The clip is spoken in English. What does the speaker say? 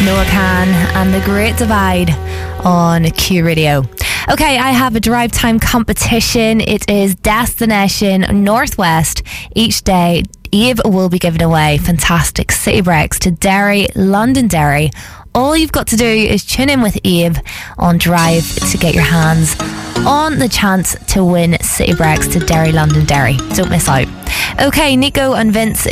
Noah Khan and The Great Divide on Q Radio. Okay, I have a drive time competition. It is Destination Northwest. Each day, Eve will be giving away fantastic city breaks to Derry, Londonderry. All you've got to do is tune in with Eve on Drive to get your hands on the chance to win city breaks to Derry, Londonderry. Don't miss out. Okay, Nico and Vince